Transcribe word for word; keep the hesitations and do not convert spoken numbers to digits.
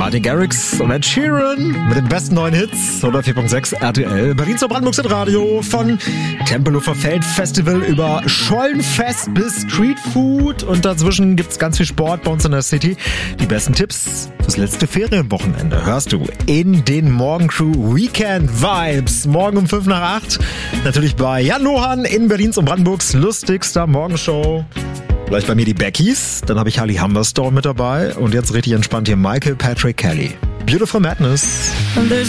Martin Garrix und Ed Sheeran mit den besten neuen Hits. hundertvier Komma sechs R T L. Berlin zur Brandenburgs Radio. Von Tempelhofer Feld Festival über Schollenfest bis Streetfood. Und dazwischen gibt's ganz viel Sport bei uns in der City. Die besten Tipps fürs letzte Ferienwochenende hörst du in den Morgencrew Weekend Vibes. Morgen um fünf nach acht. Natürlich bei Jan Lohan in Berlins und Brandenburgs lustigster Morgenshow. Gleich bei mir die Beckys, dann habe ich Harley Humberstorm mit dabei und jetzt richtig entspannt hier Michael Patrick Kelly. Beautiful Madness.